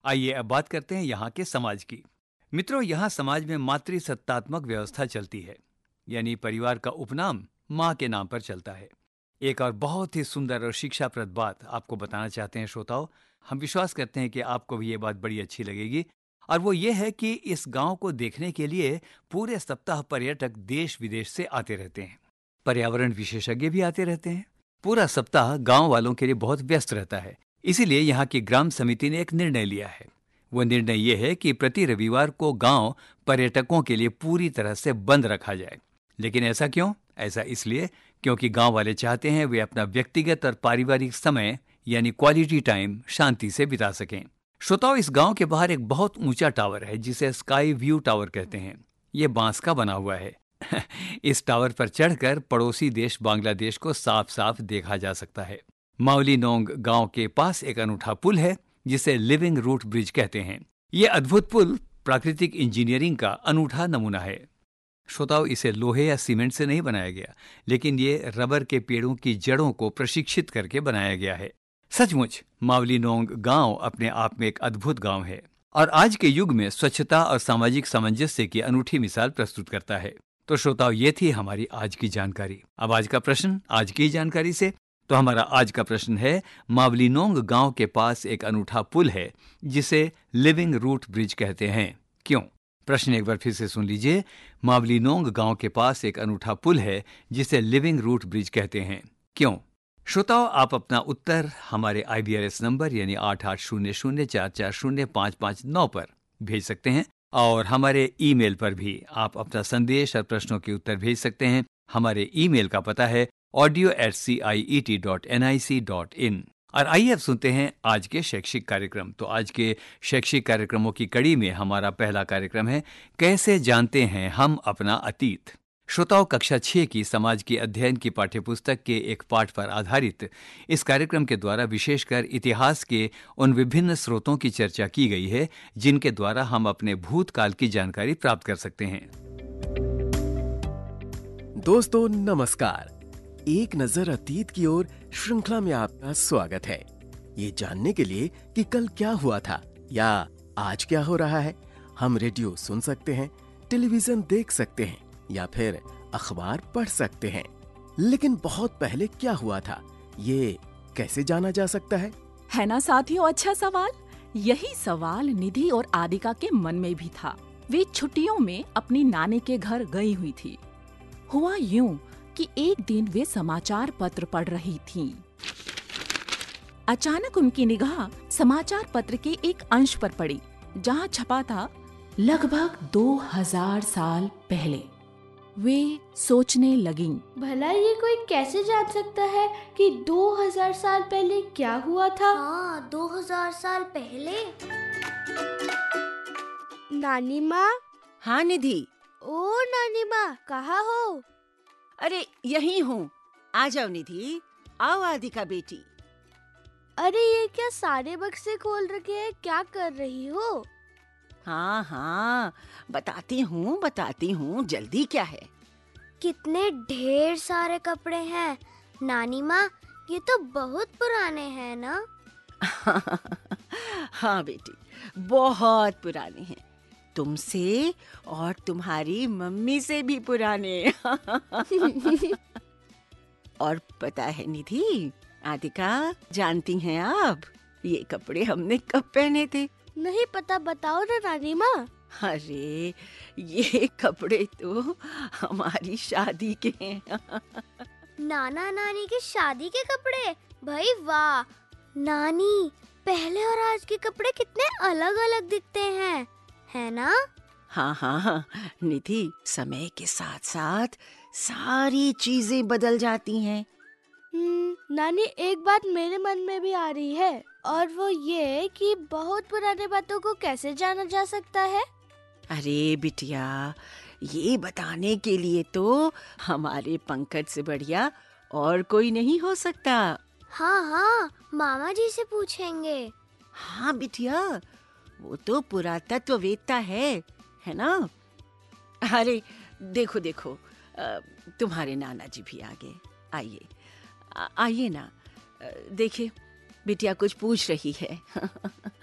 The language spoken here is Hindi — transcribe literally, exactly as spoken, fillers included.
आइए अब बात करते हैं यहाँ के समाज की। मित्रों, यहाँ समाज में मातृसत्तात्मक व्यवस्था चलती है, यानी परिवार का उपनाम माँ के नाम पर चलता है। एक और बहुत ही सुंदर और शिक्षाप्रद बात आपको बताना चाहते हैं श्रोताओं। हम विश्वास करते हैं कि आपको भी ये बात बड़ी अच्छी लगेगी, और वो ये है कि इस गांव को देखने के लिए पूरे सप्ताह पर्यटक देश विदेश से आते रहते हैं। पर्यावरण विशेषज्ञ भी आते रहते हैं। पूरा सप्ताह गांव वालों के लिए बहुत व्यस्त रहता है। इसीलिए यहाँ की ग्राम समिति ने एक निर्णय लिया है। वो निर्णय ये है कि प्रति रविवार को गांव पर्यटकों के लिए पूरी तरह से बंद रखा जाए। लेकिन ऐसा क्यों? ऐसा इसलिए क्योंकि गांव वाले चाहते हैं वे अपना व्यक्तिगत और पारिवारिक समय यानी क्वालिटी टाइम शांति से बिता सकें। श्रोताओं, इस गांव के बाहर एक बहुत ऊंचा टावर है जिसे स्काई व्यू टावर कहते हैं। ये बांस का बना हुआ है। इस टावर पर चढ़कर पड़ोसी देश बांग्लादेश को साफ साफ देखा जा सकता है। मावलीनोंग गांव के पास एक अनूठा पुल है जिसे लिविंग रूट ब्रिज कहते हैं। ये अद्भुत पुल प्राकृतिक इंजीनियरिंग का अनूठा नमूना है। श्रोताओं, इसे लोहे या सीमेंट से नहीं बनाया गया, लेकिन ये रबर के पेड़ों की जड़ों को प्रशिक्षित करके बनाया गया है। सचमुच मावलीनोंग गांव अपने आप में एक अद्भुत गांव है और आज के युग में स्वच्छता और सामाजिक सामंजस्य की अनूठी मिसाल प्रस्तुत करता है। तो श्रोताओं, ये थी हमारी आज की जानकारी। अब आज का प्रश्न आज की जानकारी से। तो हमारा आज का प्रश्न है, मावलीनोंग गांव के पास एक अनूठा पुल है जिसे लिविंग रूट ब्रिज कहते हैं, क्यों? प्रश्न एक बार फिर से सुन लीजिए। मावलीनोंग गांव के पास एक अनूठा पुल है जिसे लिविंग रूट ब्रिज कहते हैं, क्यों? श्रोताओं, आप अपना उत्तर हमारे आई बी आर एस नंबर यानी आठ आठ शून्य शून्य चार चार शून्य पाँच पाँच नौ पर भेज सकते हैं, और हमारे ईमेल पर भी आप अपना संदेश और प्रश्नों के उत्तर भेज सकते हैं। हमारे ईमेल का पता है audio eight C I E T dot N I C dot in. और आइए अब सुनते हैं आज के शैक्षिक कार्यक्रम। तो आज के शैक्षिक कार्यक्रमों की कड़ी में हमारा पहला कार्यक्रम है, कैसे जानते हैं हम अपना अतीत। श्रोताओं, कक्षा छह की समाज की अध्ययन की पाठ्यपुस्तक के एक पाठ पर आधारित इस कार्यक्रम के द्वारा विशेषकर इतिहास के उन विभिन्न स्रोतों की चर्चा की गई है जिनके द्वारा हम अपने भूतकाल की जानकारी प्राप्त कर सकते हैं। दोस्तों नमस्कार। एक नजर अतीत की ओर श्रृंखला में आपका स्वागत है। ये जानने के लिए कि कल क्या हुआ था या आज क्या हो रहा है, हम रेडियो सुन सकते हैं, टेलीविजन देख सकते हैं या फिर अखबार पढ़ सकते हैं। लेकिन बहुत पहले क्या हुआ था, ये कैसे जाना जा सकता है? है ना साथियों, अच्छा सवाल। यही सवाल निधि और आदिका के मन में भी था। वे छुट्टियों में अपनी नानी के घर गई हुई थी। हुआ यूं कि एक दिन वे समाचार पत्र पढ़ रही थीं। अचानक उनकी निगाह समाचार पत्र के एक अंश पर पड़ी जहां छपा था लगभग दो हजार साल पहले। वे सोचने लगीं, भला ये कोई कैसे जान सकता है कि दो हजार साल पहले क्या हुआ था? हाँ, दो हजार साल पहले। नानी माँ। हाँ निधि। ओ नानी माँ, कहाँ हो? अरे यहीं हूँ, आ जाओ निधि, आओ आदिका बेटी। अरे ये क्या सारे बक्से खोल रखे हैं, क्या कर रही हो? हाँ हाँ बताती हूँ बताती हूँ, जल्दी क्या है? कितने ढेर सारे कपड़े हैं नानी माँ, ये तो बहुत पुराने हैं ना? हाँ बेटी, बहुत पुराने हैं, तुमसे और तुम्हारी मम्मी से भी पुराने। और पता है निधि, आदिका, जानती हैं आप ये कपड़े हमने कब पहने थे? नहीं पता, बताओ ना नानी माँ। अरे ये कपड़े तो हमारी शादी के हैं। नाना नानी की शादी के कपड़े? भाई वाह नानी, पहले और आज के कपड़े कितने अलग अलग दिखते हैं, है ना? हाँ हाँ हाँ निधि, समय के साथ साथ सारी चीजें बदल जाती हैं। हम्म, नानी एक बात मेरे मन में भी आ रही है, और वो ये कि बहुत पुराने बातों को कैसे जाना जा सकता है? अरे बिटिया, ये बताने के लिए तो हमारे पंकज से बढ़िया और कोई नहीं हो सकता। हाँ हाँ, मामा जी से पूछेंगे। हाँ बिटिया, वो तो पुरातत्ववेत्ता है, है ना? अरे देखो देखो, तुम्हारे नाना जी भी आ गए। आइए आइए ना, देखिए बिटिया कुछ पूछ रही है।